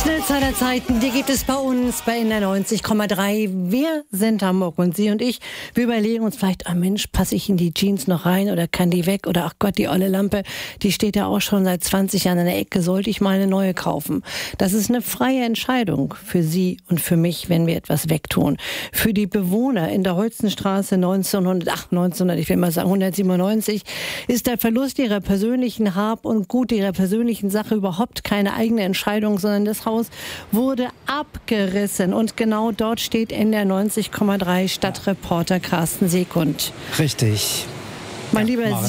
Schnellzahlerzeiten, die gibt es bei uns bei NDR 90,3. Wir sind Hamburg und Sie und ich. Wir überlegen uns vielleicht, Mensch, passe ich in die Jeans noch rein oder kann die weg? Oder ach Gott, die olle Lampe, die steht ja auch schon seit 20 Jahren in der Ecke, sollte ich mal eine neue kaufen? Das ist eine freie Entscheidung für Sie und für mich, wenn wir etwas wegtun. Für die Bewohner in der Holzenstraße 197 ist der Verlust ihrer persönlichen Hab und Gut, ihrer persönlichen Sache überhaupt keine eigene Entscheidung, sondern das Haus wurde abgerissen. Und genau dort steht NDR 90,3 Stadtreporter Carsten Sekund. Richtig. Mein Lieber, Maren,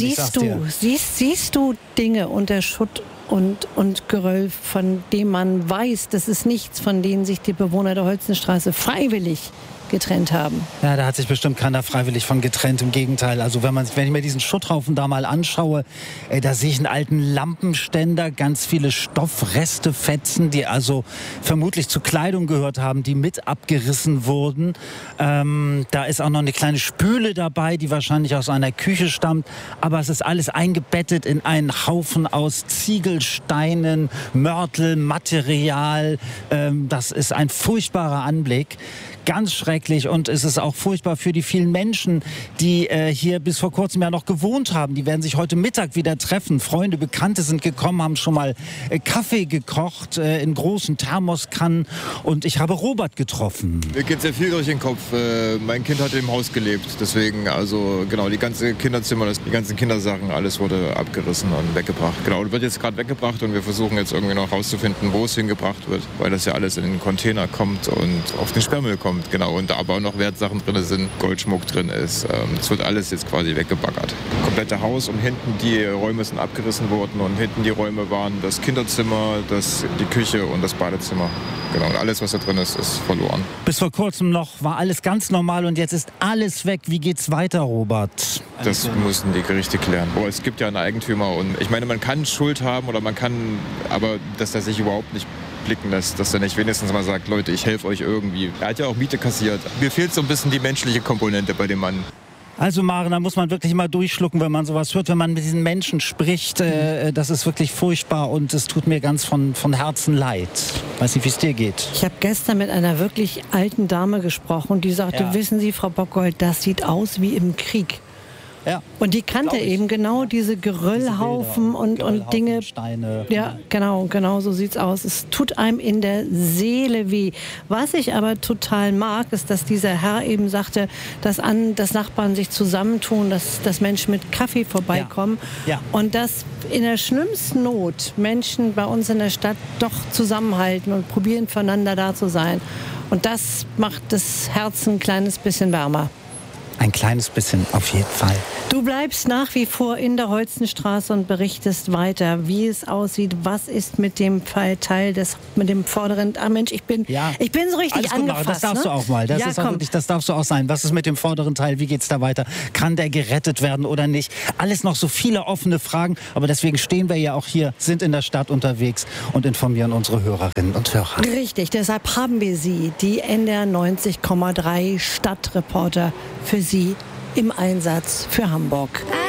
siehst du Dinge unter Schutt und Geröll, von dem man weiß, das ist nichts, von denen sich die Bewohner der Holzenstraße freiwillig getrennt haben? Ja, da hat sich bestimmt keiner freiwillig von getrennt. Im Gegenteil. Also wenn ich mir diesen Schutthaufen da mal anschaue, da sehe ich einen alten Lampenständer, ganz viele Stoffreste, Fetzen, die also vermutlich zur Kleidung gehört haben, die mit abgerissen wurden. Da ist auch noch eine kleine Spüle dabei, die wahrscheinlich aus einer Küche stammt. Aber es ist alles eingebettet in einen Haufen aus Ziegelsteinen, Mörtel, Material. Das ist ein furchtbarer Anblick. Ganz schrecklich, und es ist auch furchtbar für die vielen Menschen, die hier bis vor kurzem ja noch gewohnt haben. Die werden sich heute Mittag wieder treffen. Freunde, Bekannte sind gekommen, haben schon mal Kaffee gekocht in großen Thermoskannen, und ich habe Robert getroffen. Mir geht sehr viel durch den Kopf. Mein Kind hat im Haus gelebt, deswegen, also genau, die ganze Kinderzimmer, die ganzen Kindersachen, alles wurde abgerissen und weggebracht. Genau, wird jetzt gerade weggebracht, und wir versuchen jetzt irgendwie noch rauszufinden, wo es hingebracht wird, weil das ja alles in den Container kommt und auf den Sperrmüll kommt. Genau, und da aber auch noch Wertsachen drin sind, Goldschmuck drin ist. Es wird alles jetzt quasi weggebaggert. Komplette Haus, und hinten die Räume sind abgerissen worden, und hinten die Räume waren das Kinderzimmer, die Küche und das Badezimmer. Genau, und alles, was da drin ist, ist verloren. Bis vor kurzem noch war alles ganz normal, und jetzt ist alles weg. Wie geht's weiter, Robert? Das mussten die Gerichte klären. Aber es gibt ja einen Eigentümer, und ich meine, man kann Schuld haben, oder man kann, aber dass er sich überhaupt nicht blicken lässt, dass er nicht wenigstens mal sagt, Leute, ich helfe euch irgendwie. Er hat ja auch Miete kassiert. Mir fehlt so ein bisschen die menschliche Komponente bei dem Mann. Also Maren, da muss man wirklich mal durchschlucken, wenn man sowas hört, wenn man mit diesen Menschen spricht. Das ist wirklich furchtbar, und es tut mir ganz von Herzen leid. Weiß nicht, wie es dir geht. Ich habe gestern mit einer wirklich alten Dame gesprochen, die sagte, wissen Sie, Frau Bockgold, das sieht aus wie im Krieg. Ja, und die kannte eben genau diese Geröllhaufen und Dinge. Steine. Ja, genau so sieht's aus. Es tut einem in der Seele weh. Was ich aber total mag, ist, dass dieser Herr eben sagte, dass Nachbarn sich zusammentun, dass Menschen mit Kaffee vorbeikommen. Ja. Und dass in der schlimmsten Not Menschen bei uns in der Stadt doch zusammenhalten und probieren, füreinander da zu sein. Und das macht das Herz ein kleines bisschen wärmer. Ein kleines bisschen, auf jeden Fall. Du bleibst nach wie vor in der Holzenstraße und berichtest weiter, wie es aussieht. Was ist mit dem Teil mit dem vorderen? Mensch, ich bin so richtig angefasst. Das darfst du auch mal. Das darfst du auch sein. Was ist mit dem vorderen Teil? Wie geht's da weiter? Kann der gerettet werden oder nicht? Alles noch so viele offene Fragen. Aber deswegen stehen wir ja auch hier, sind in der Stadt unterwegs und informieren unsere Hörerinnen und Hörer. Richtig, deshalb haben wir Sie, die NDR 90,3 Stadtreporter, für Sie im Einsatz für Hamburg.